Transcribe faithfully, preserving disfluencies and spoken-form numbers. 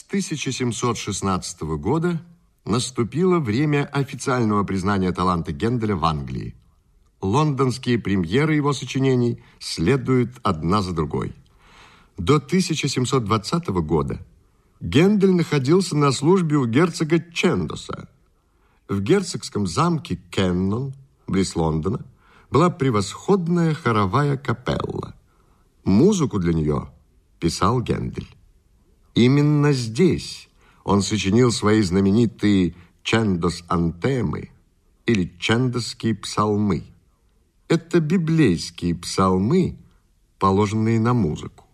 тысяча семьсот шестнадцатого года наступило время официального признания таланта Генделя в Англии. Лондонские премьеры его сочинений следуют одна за другой. До тысяча семьсот двадцатого года Гендель находился на службе у герцога Чендоса. В герцогском замке Кеннон, близ Лондона, была превосходная хоровая капелла. Музыку для нее писал Гендель. Именно здесь он сочинил свои знаменитые «Чендос-антемы» или «Чендосские псалмы». Это библейские псалмы, положенные на музыку.